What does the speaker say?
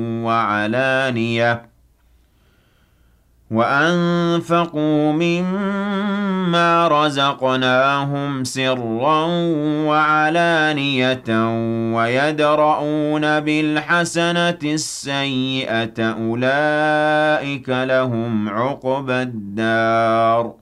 وعلانية وأنفقوا مما رزقناهم سرا وعلانية ويدرؤون بالحسنة السيئة أولئك لهم عقبى الدار